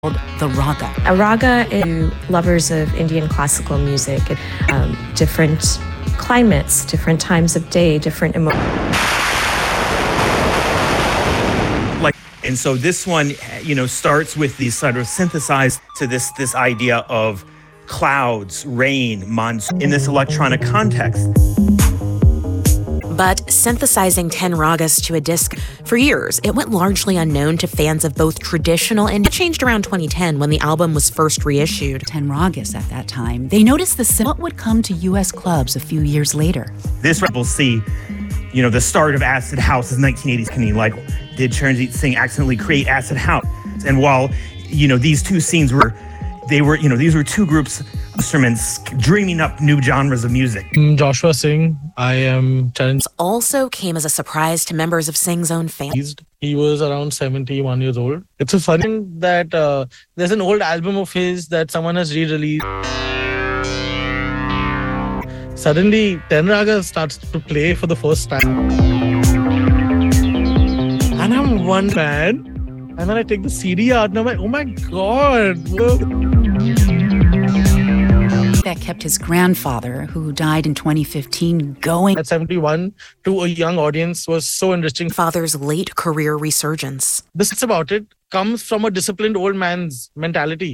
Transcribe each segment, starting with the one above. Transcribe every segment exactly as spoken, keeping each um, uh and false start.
called the raga. A raga is lovers of Indian classical music, um, different climates, different times of day, different emotions. Like, and so this one, you know, starts with these sort of synthesized to this this idea of clouds, rain, monsoon in this electronic context. But synthesizing ten ragas to a disc, for years, it went largely unknown to fans of both traditional and it changed around twenty ten when the album was first reissued. ten ragas at that time. They noticed the sim- what would come to U S clubs a few years later. This will see, you know, the start of acid house is nineteen eighties. Can you, like, did Charanjit Singh accidentally create acid house? And while, you know, these two scenes were, they were, you know, these were two groups instruments dreaming up new genres of music. I'm Joshua Singh. I am Charanjit. Also came as a surprise to members of Singh's own family. He was around seventy-one years old. It's a funny thing that uh, there's an old album of his that someone has re-released. Suddenly, ten Raga starts to play for the first time. And I'm one fan. And then I take the C D out and I'm like, oh my God. That kept his grandfather, who died in twenty fifteen, going. At seventy-one, to a young audience was so interesting. Father's late career resurgence. This is about it comes from a disciplined old man's mentality.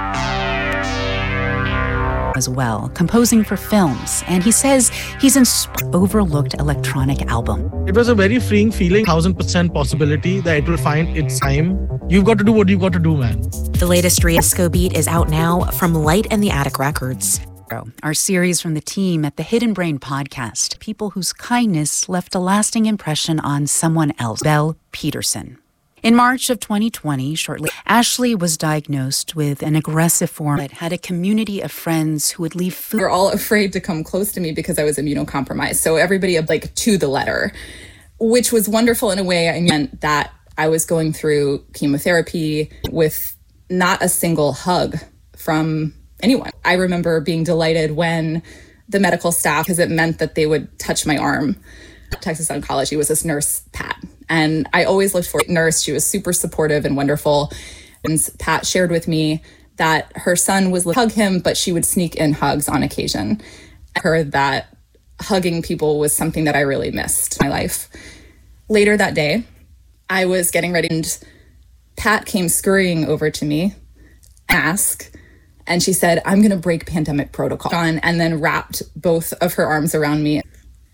As well, composing for films, and he says he's an overlooked electronic album. It was a very freeing feeling, one thousand percent possibility that it will find its time. You've got to do what you've got to do, man. The latest Disco Beat is out now from Light and the Attic Records. Our series from the team at the Hidden Brain podcast, people whose kindness left a lasting impression on someone else, Belle Peterson. In March of twenty twenty, shortly, Ashley was diagnosed with an aggressive form that had a community of friends who would leave food. They were all afraid to come close to me because I was immunocompromised. So everybody, like, to the letter, which was wonderful in a way. I meant that I was going through chemotherapy with not a single hug from anyone. I remember being delighted when the medical staff, because it meant that they would touch my arm. Texas Oncology was this nurse, Pat. And I always looked for a nurse. She was super supportive and wonderful. And Pat shared with me that her son was hug him, but she would sneak in hugs on occasion. I heard that hugging people was something that I really missed in my life. Later that day, I was getting ready and Pat came scurrying over to me, asked, and she said, I'm going to break pandemic protocol. And then wrapped both of her arms around me.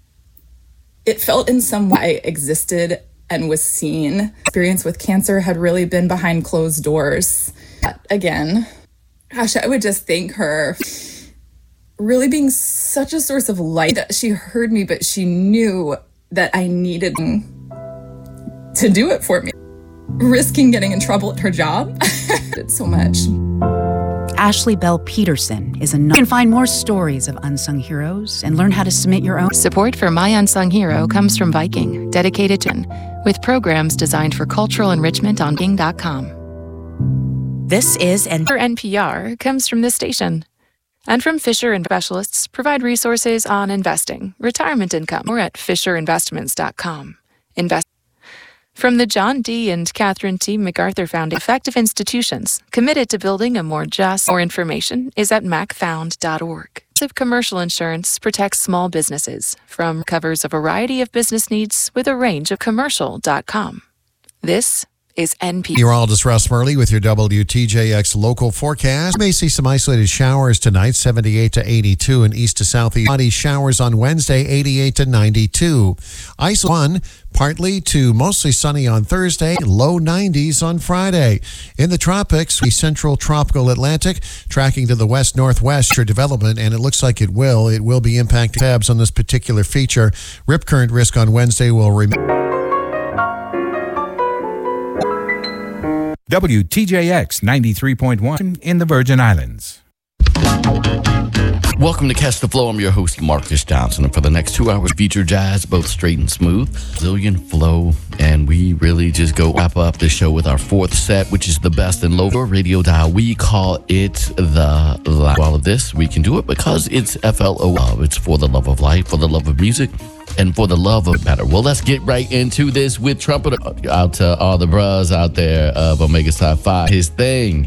It felt in some way I existed and was seen. Experience with cancer had really been behind closed doors. But again, gosh, I would just thank her really being such a source of light. She heard me, but she knew that I needed to do it for me. Risking getting in trouble at her job. It's so much. Ashley Belle Peterson is a. You can find more stories of unsung heroes and learn how to submit your own. Support for My Unsung Hero comes from Viking, dedicated to with programs designed for cultural enrichment on Viking dot com. This is N- N P R comes from this station. And from Fisher and Specialists provide resources on investing, retirement income, or at fisher investments dot com. Invest. From the John D. and Catherine T. MacArthur Foundation, effective institutions committed to building a more just. More information is at mac found dot org. Commercial insurance protects small businesses from covers a variety of business needs with a range of commercial dot com. This is N P R. Meteorologist Russ Murley with your W T J X local forecast. You may see some isolated showers tonight, seventy-eight to eighty-two, and east to southeast. Body showers on Wednesday, eighty-eight to ninety-two. Ice one, partly to mostly sunny on Thursday, low nineties on Friday. In the tropics, the central tropical Atlantic, tracking to the west-northwest for development, and it looks like it will. It will be impacting tabs on this particular feature. Rip current risk on Wednesday will remain. W T J X ninety-three point one in the Virgin Islands. Welcome to Catch the Flow. I'm your host, Marcus Johnson. And for the next two hours, feature jazz, both straight and smooth, Brazilian flow. And we really just go wrap up the show with our fourth set, which is the best in local radio dial. We call it the life. All of this, we can do it because it's F L O love. It's for the love of life, for the love of music, and for the love of better. Well, let's get right into this with trumpeter. Out to all the bros out there of Omega Sci-Fi. His thing.